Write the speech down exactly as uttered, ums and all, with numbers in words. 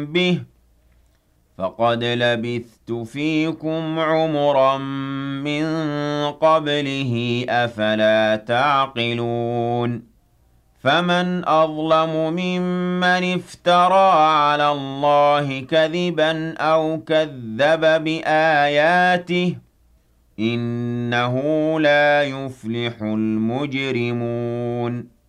بِهِ فَقَدْ لَبِثْتُ فِيكُمْ عُمُرًا مِّن قَبْلِهِ ۚ أَفَلَا تَعْقِلُونَ فَمَنْ أَظْلَمُ مِمَّنِ افْتَرَىٰ عَلَى اللَّهِ كَذِبًا أَوْ كَذَّبَ بِآيَاتِهِ ۚ إِنَّهُ لَا يُفْلِحُ الْمُجْرِمُونَ